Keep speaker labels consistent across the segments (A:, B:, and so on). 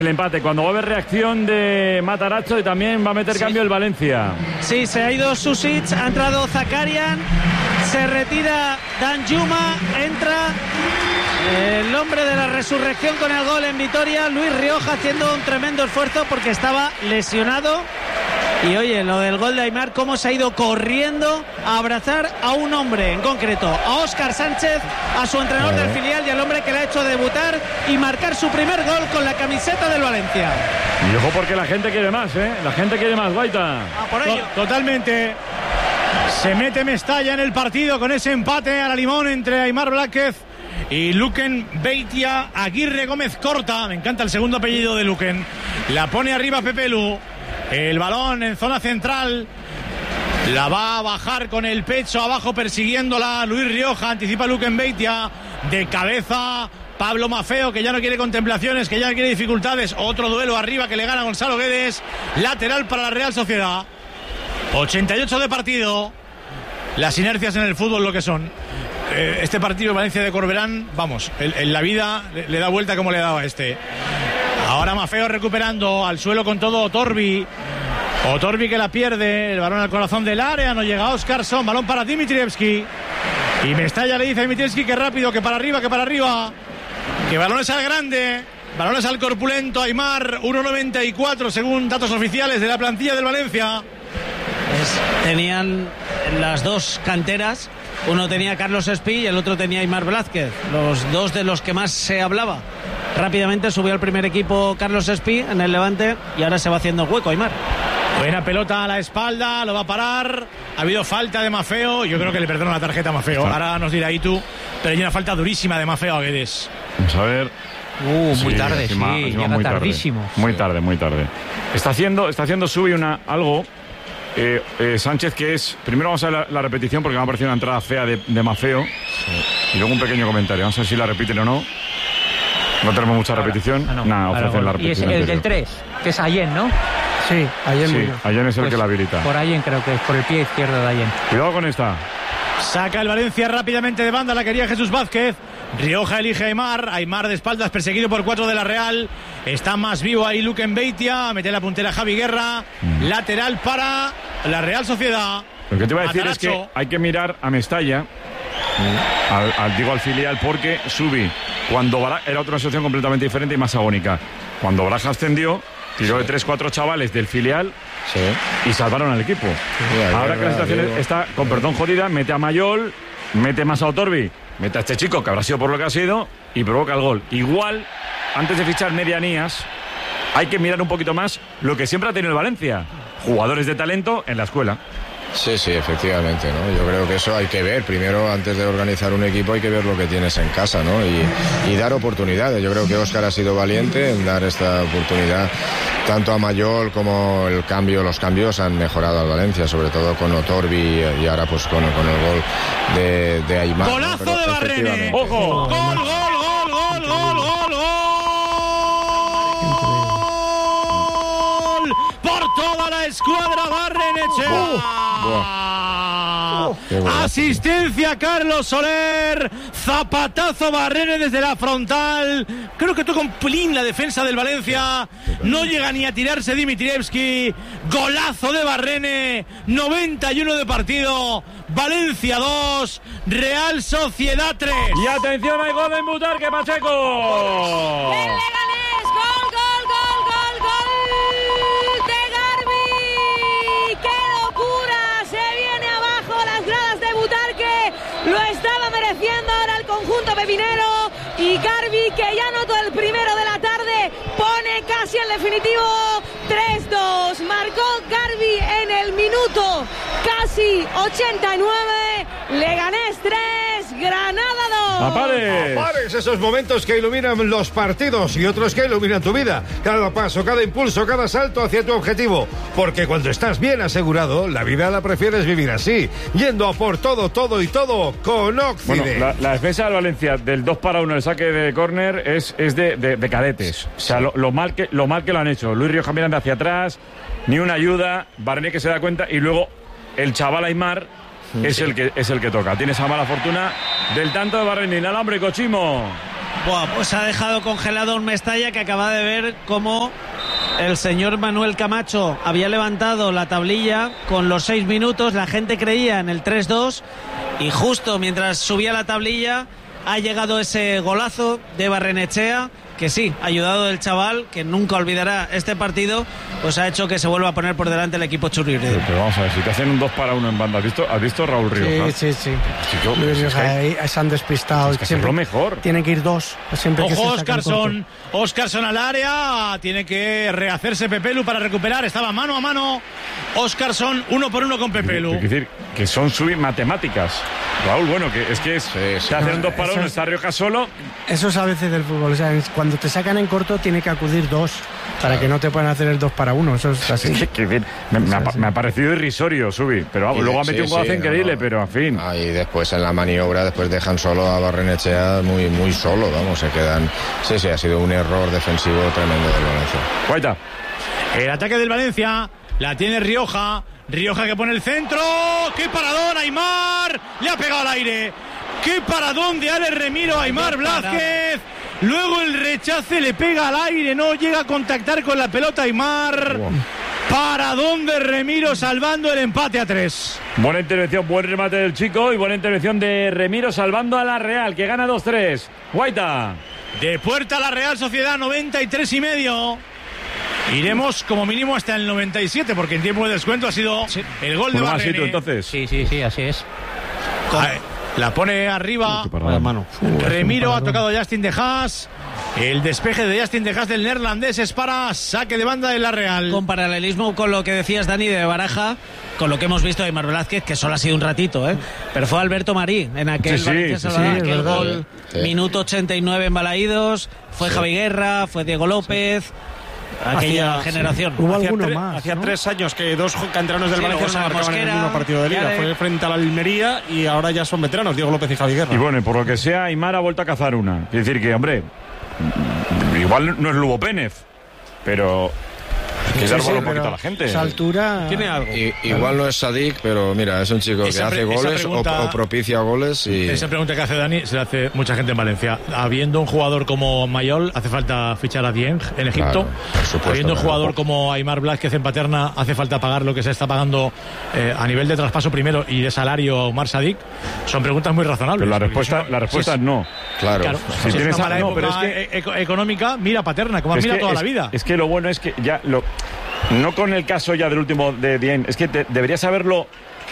A: El empate, cuando va a haber reacción de Matarazzo y también va a meter cambio el Valencia.
B: Sí, se ha ido Susic, ha entrado Zakarian, se retira Danjuma, entra el hombre de la resurrección con el gol en Vitoria, Luis Rioja, haciendo un tremendo esfuerzo porque estaba lesionado. Y oye, lo del gol de Aimar, cómo se ha ido corriendo a abrazar a un hombre en concreto, a Óscar Sánchez, a su entrenador del filial y al hombre que le ha hecho debutar y marcar su primer gol con la camiseta del Valencia.
A: Y ojo porque la gente quiere más, la gente quiere más, Guaita.
B: Por ello.
C: Totalmente. Se mete Mestalla en el partido con ese empate a la limón entre Aimar Blázquez y Luquen Beitia. Aguirre Gómez corta, me encanta el segundo apellido de Luquen, la pone arriba Pepe Lu. El balón en zona central, la va a bajar con el pecho abajo persiguiéndola Luis Rioja, anticipa Luquen Beitia, de cabeza Pablo Maffeo, que ya no quiere contemplaciones, que ya no quiere dificultades. Otro duelo arriba que le gana Gonzalo Guedes, lateral para la Real Sociedad. 88 de partido, las inercias en el fútbol lo que son. Este partido Valencia de Corberán, vamos, en la vida le da vuelta como le daba este. Ahora Maffeo recuperando al suelo con todo Otorbi que la pierde, el balón al corazón del área, no llega Oscarson, balón para Dimitrievski y Mestalla le dice a Dimitrievski que rápido, que para arriba, que balones al grande, balones al corpulento Aimar, 1.94 según datos oficiales de la plantilla del Valencia.
B: Tenían las dos canteras, uno tenía Carlos Espí y el otro tenía Aimar Blázquez, los dos de los que más se hablaba. Rápidamente subió al primer equipo Carlos Espí en el Levante y ahora se va haciendo hueco Aimar.
C: Buena pelota a la espalda, lo va a parar. Ha habido falta de Maffeo, yo creo que le perdono la tarjeta a Maffeo. Ahora nos dirá Itu, pero hay una falta durísima de Maffeo a Guedes.
A: Vamos a ver.
D: Muy tarde, encima llega muy tardísimo.
A: Muy tarde. Está haciendo Subi algo. Sánchez, que es... Primero vamos a ver la repetición porque me ha parecido una entrada fea de Maffeo. Y luego un pequeño comentario. Vamos a ver si la repiten o no. No tenemos mucha repetición. Ofrecen la repetición.
D: Y es el del 3, que es Allen, ¿no?
B: Sí,
A: Allen es el que la habilita.
D: Por Allen creo que es, por el pie izquierdo de Allen.
A: Cuidado con esta.
C: Saca el Valencia rápidamente de banda, la quería Jesús Vázquez. Rioja elige a Aimar de espaldas, perseguido por 4 de la Real. Está más vivo ahí Luquen Beitia, mete la puntera Javi Guerra. Lateral para la Real Sociedad.
A: Lo que te iba a decir es que hay que mirar a Mestalla, al filial, porque Subi, cuando era otra situación completamente diferente y más agónica. Cuando Baraja ascendió, tiró de 3-4 chavales del filial y salvaron al equipo. Ahora que la situación está, con perdón jodida, mete a Mayol, mete más a Otorbi, mete a este chico que habrá sido por lo que ha sido y provoca el gol. Igual, antes de fichar medianías, hay que mirar un poquito más lo que siempre ha tenido el Valencia: jugadores de talento en la escuela.
E: Sí, efectivamente, ¿no? Yo creo que eso hay que ver. Primero, antes de organizar un equipo, hay que ver lo que tienes en casa, ¿no? Y dar oportunidades. Yo creo que Óscar ha sido valiente en dar esta oportunidad. Tanto a Mayol como los cambios han mejorado al Valencia, sobre todo con Otorbi y ahora pues con el gol de Aimar.
C: ¡Golazo de Barrene!
A: ¡Ojo!
C: ¡Gol! Por toda la escuadra Barrenechea. Asistencia Carlos Soler, zapatazo Barrene desde la frontal. Creo que toca un pelín la defensa del Valencia. No llega ni a tirarse Dimitrievski. Golazo de Barrene. 91 de partido. Valencia 2, Real Sociedad 3.
A: Y atención, hay gol en Butarque, Pacheco.
F: ¡El Leganés! ¡Gol! ¡De Garbi! ¡Qué locura! Se viene abajo las gradas de Butarque. Lo estaba mereciendo ahora el conjunto pepinero. Y Garbi, que ya anotó el primero de la tarde, pone casi el definitivo 3-2. Marcó Garbi en el minuto casi 89. Leganés 3, Granada 2.
G: Apares, esos momentos que iluminan los partidos y otros que iluminan tu vida. Cada paso, cada impulso, cada salto hacia tu objetivo. Porque cuando estás bien asegurado, la vida la prefieres vivir así, yendo a por todo con Occident.
A: Bueno, la defensa del Valencia del 2-1, el saque de córner, es de cadetes. O sea, lo mal que lo han hecho. Luis Rioja mirando hacia atrás, ni una ayuda, Barrene que se da cuenta, y luego el chaval Aimar es el que toca. Tiene esa mala fortuna del tanto de Barrene. Inalambre, Cochimo.
B: Buah, pues ha dejado congelado un Mestalla que acaba de ver cómo el señor Manuel Camacho había levantado la tablilla con los 6 minutos, la gente creía en el 3-2 y justo mientras subía la tablilla ha llegado ese golazo de Barrenechea, que sí, ayudado del chaval, que nunca olvidará este partido, pues ha hecho que se vuelva a poner por delante el equipo churriurero.
A: Pero vamos a ver, si te hacen un 2-1 en banda, ¿has visto Raúl Rioja?
H: Sí. Luis Rioja, ahí se han despistado.
A: Es que siempre lo mejor.
H: Tienen que ir 2.
C: Ojo, Óscarson al área, tiene que rehacerse Pepelu para recuperar, estaba mano a mano Óscarson, 1-1 con Pepelu.
A: Es decir, que son matemáticas. Raúl, bueno, que se hacen un 2-1, está Rioja solo.
H: Eso es a veces del fútbol, o sea, cuando te sacan en corto tiene que acudir 2 para que no te puedan hacer el 2-1, eso es así.
A: Me ha parecido irrisorio, Subi, pero vamos, luego ha metido un golazo increíble, pero en fin.
E: Y después en la maniobra, después dejan solo a Barrenechea muy solo, vamos, se quedan. Sí, ha sido un error defensivo tremendo del Valencia.
A: Guaita.
C: El ataque del Valencia, la tiene Rioja que pone el centro, ¡qué paradón Aimar! Le ha pegado al aire, ¡qué paradón de Alex Remiro a Aimar Blázquez! Luego el rechace le pega al aire, no llega a contactar con la pelota Aimar. Paradón de Remiro salvando el empate a 3.
A: Buena intervención, buen remate del chico y buena intervención de Remiro salvando a la Real, que gana 2-3. Guaita.
C: De puerta a la Real Sociedad, 93,5. Iremos como mínimo hasta el 97, porque en tiempo de descuento ha sido el gol de Barrene.
A: Entonces.
D: Sí, así es.
C: La pone arriba.
A: Mano.
C: Remiro ha tocado Justin de Haas. El despeje de Justin de Haas del neerlandés es para saque de banda de la Real.
B: Con paralelismo con lo que decías, Dani, de Baraja, con lo que hemos visto de Aimar Velázquez, que solo ha sido un ratito, pero fue Alberto Marí en aquel aquel gol, minuto 89 en Balaídos, fue Javi Guerra, fue Diego López. Aquella generación.
H: Hubo alguno más.
I: Hacía
H: ¿no?
I: 3 años que 2 canteranos del Valencia no marcaban en el mismo partido de Liga. Fue frente a la Almería y ahora ya son veteranos, Diego López y Javi Guerra.
A: Y bueno, y por lo que sea, Aimar ha vuelto a cazar una. Es decir, que, hombre, igual no es Lugo Pénez, pero hay que dar un poquito a la gente.
H: Esa altura
I: tiene algo.
E: Igual no es Sadik, pero mira, es un chico que hace goles o propicia goles.
C: Esa pregunta que hace Dani se la hace mucha gente en Valencia. Habiendo un jugador como Mayol, hace falta fichar a Dieng en Egipto.
E: Supuesto,
C: habiendo un jugador como Aimar Blázquez en Paterna, hace falta pagar lo que se está pagando a nivel de traspaso primero y de salario a Omar Sadik. Son preguntas muy razonables.
A: Pero la respuesta es no.
E: Claro.
C: Si tienes una mala época económica, mira Paterna, como mira toda la vida.
A: Es que lo bueno es que ya no con el caso ya del último de Dieng, es que deberías haberlo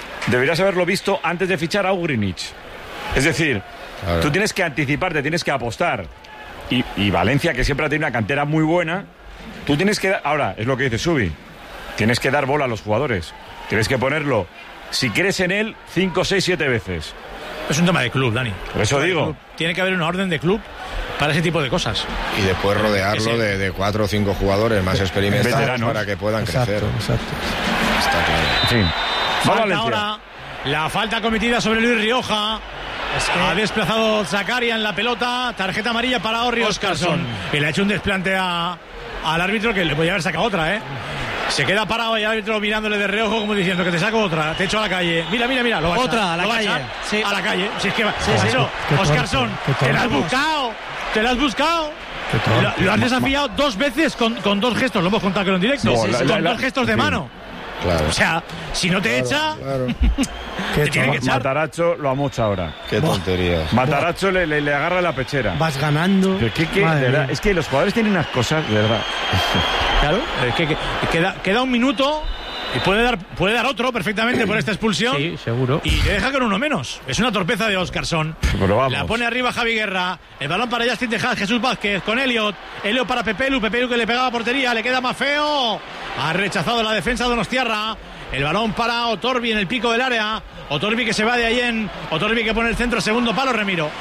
A: visto antes de fichar a Ugrinic. Es decir, tú tienes que anticiparte, tienes que apostar. Y Valencia, que siempre ha tenido una cantera muy buena, tú tienes que... Ahora, es lo que dice Subi, tienes que dar bola a los jugadores. Tienes que ponerlo, si crees en él, 5, 6, 7 veces.
C: Es un tema de club, Dani.
A: Por eso digo.
C: Tiene que haber una orden de club para ese tipo de cosas.
E: Y después rodearlo de 4 o 5 jugadores más experimentados veteranos, para que puedan crecer.
H: Exacto.
E: Está claro.
A: Sí.
C: Falta ahora la falta cometida sobre Luis Rioja. Ha desplazado Zakarian la pelota. Tarjeta amarilla para Orri Óscarson. Y le ha hecho un desplante al árbitro que le podía haber sacado otra, Se queda parado y el árbitro mirándole de reojo como diciendo que te saco otra, te echo a la calle. Mira, lo va a
B: otra,
C: echar,
B: a la calle.
C: Sí. A la calle. Si es que Óscarson, te la has buscado. Lo has desafiado 2 veces con 2 gestos, lo hemos contado que en directo. Con 2 gestos de mano.
E: Claro.
C: O sea, si no te echa, te tiene que echar.
A: Mataracho lo amocha ahora.
E: Qué tontería.
A: Mataracho le agarra la pechera.
H: Vas ganando.
A: De verdad, es que los jugadores tienen unas cosas, de verdad.
C: Claro, es que queda un minuto y puede dar otro perfectamente por esta expulsión.
D: Sí, seguro.
C: Y te deja con uno menos. Es una torpeza de Óscarson. La pone arriba Javi Guerra. El balón para Justin de Haas, Jesús Vázquez con Elliot para Pepelu que le pegaba a portería. Le queda más feo. Ha rechazado la defensa de Donostiarra. El balón para Otorbi en el pico del área. Otorbi que se va de ahí Otorbi que pone el centro, segundo palo, Remiro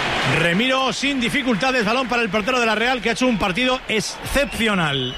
C: sin dificultades. Balón para el portero de la Real, que ha hecho un partido excepcional.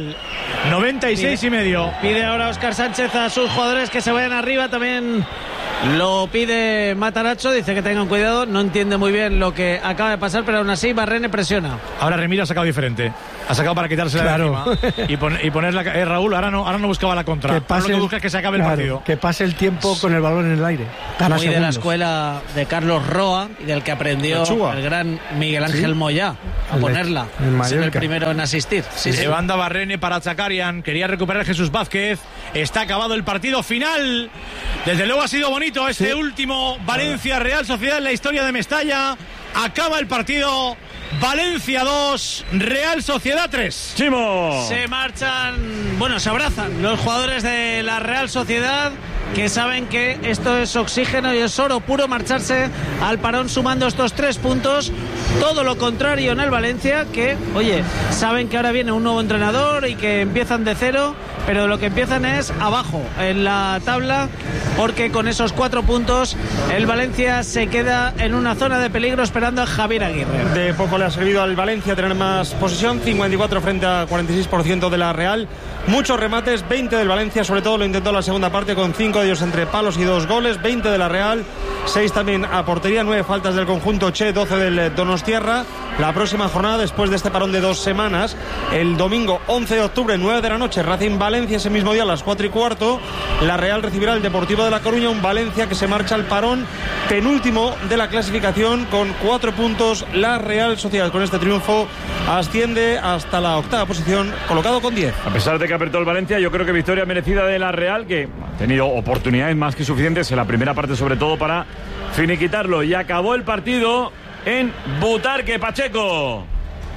C: 96,5.
B: Pide ahora Óscar Sánchez a sus jugadores que se vayan arriba también. Lo pide Matarazzo, dice que tengan cuidado, no entiende muy bien lo que acaba de pasar, pero aún así Barrene presiona.
C: Ahora Remiro ha sacado diferente. Ha sacado para quitársela de encima y ponerla. Raúl, ahora no buscaba la contra.
H: Que pase,
C: lo que busca es que se acabe el partido.
H: Que pase el tiempo con el balón en el aire.
B: Muy segundos. De la escuela de Carlos Roa y del que aprendió el gran Miguel Ángel Moyá a ponerla. Ser el primero en asistir.
C: Se banda Barrene para Zakarian. Quería recuperar Jesús Vázquez. Está acabado el partido final. Desde luego ha sido bonito este último Valencia Real Sociedad en la historia de Mestalla. Acaba el partido. Valencia 2, Real Sociedad 3.
A: Chimo.
B: Se marchan, se abrazan los jugadores de la Real Sociedad, que saben que esto es oxígeno y es oro puro marcharse al parón sumando estos 3 puntos. Todo lo contrario en el Valencia, que, saben que ahora viene un nuevo entrenador y que empiezan de cero, pero lo que empiezan es abajo en la tabla, porque con esos 4 puntos el Valencia se queda en una zona de peligro esperando a Javier Aguirre.
I: De poco le ha servido al Valencia tener más posesión, 54 frente a 46% de la Real. Muchos remates, 20 del Valencia, sobre todo lo intentó en la segunda parte con 5 de ellos entre palos y 2 goles, 20 de la Real, 6 también a portería, 9 faltas del conjunto Che, 12 del Donostiarra. La próxima jornada, después de este parón de 2 semanas, el domingo 11 de octubre, 9 de la noche, Racing Valencia, ese mismo día a las 4:15, la Real recibirá el Deportivo de La Coruña, un Valencia que se marcha al parón, penúltimo de la clasificación con 4 puntos. La Real Sociedad con este triunfo asciende hasta la 8ª posición, colocado con 10.
A: A pesar de que apretó el Valencia, yo creo que victoria merecida de la Real, que ha tenido oportunidades más que suficientes en la primera parte, sobre todo para finiquitarlo, y acabó el partido en Butarque. Pacheco.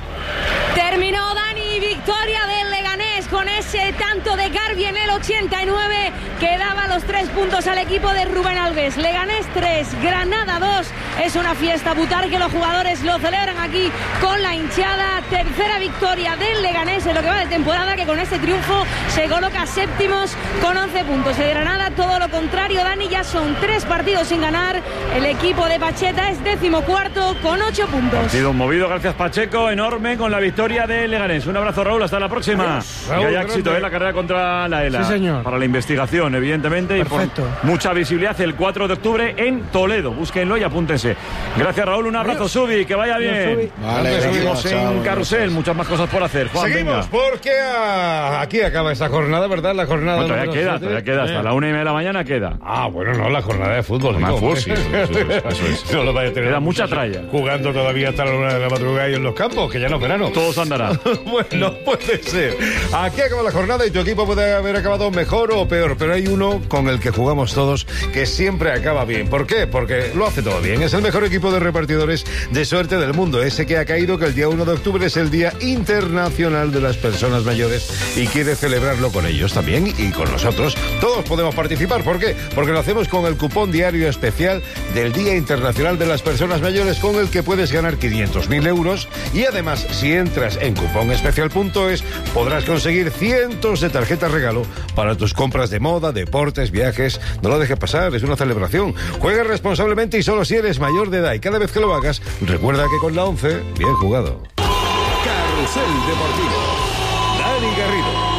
F: Terminó, Dani, victoria del Leganés con ese tanto de Garbi en el 89 que daba los 3 puntos al equipo de Rubén Alves. Leganés 3, Granada 2. Es una fiesta Butarque, los jugadores lo celebran aquí con la hinchada. Tercera victoria del Leganés en lo que va de temporada, que con este triunfo se coloca séptimos con 11 puntos. El Granada todo lo contrario, Dani, ya son 3 partidos sin ganar. El equipo de Pacheta es 14º con 8 puntos.
A: Partido movido, gracias Pacheco, enorme con la victoria de Leganés. Un abrazo, Raúl, hasta la próxima.
G: Raúl,
A: que haya éxito en la carrera contra la ELA.
H: Sí, señor.
A: Para la investigación, evidentemente.
H: Perfecto.
A: Y por mucha visibilidad el 4 de octubre en Toledo. Búsquenlo y apúntense. Gracias, Raúl. Un abrazo, Subi. Que vaya bien.
E: Vale,
A: seguimos en
E: chao,
A: Carrusel. Muchas más cosas por hacer. Juan,
G: seguimos
A: venga.
G: porque aquí acaba esta jornada, ¿verdad? La jornada.
A: Bueno, todavía queda. Hasta la 1:30 de la mañana queda.
G: Bueno, no, la jornada de fútbol.
A: Sí, eso es.
G: No lo vaya a tener.
A: Queda mucha tralla.
G: Jugando todavía hasta la 1 de la madrugada y en los campos, que ya no es verano.
A: Todos andarán.
G: Bueno, puede ser. Aquí acaba la jornada y tu equipo puede haber acabado mejor o peor, pero hay uno con el que jugamos todos que siempre acaba bien. ¿Por qué? Porque lo hace todo bien. Es el mejor equipo de repartidores de suerte del mundo. Ese que ha caído que el día 1 de octubre es el Día Internacional de las Personas Mayores y quiere celebrarlo con ellos también y con nosotros. Todos podemos participar. ¿Por qué? Porque lo hacemos con el cupón diario especial del Día Internacional de las Personas Mayores, con el que puedes ganar 500.000 euros y además, si entras en cuponespecial.es, podrás conseguir cientos de tarjetas regalo para tus compras de moda, deportes, viajes. No lo dejes pasar, es una celebración. Juega responsablemente y solo si eres mayor de edad, y cada vez que lo hagas, recuerda que con la 11, bien jugado.
J: Carrusel Deportivo. Dani Garrido.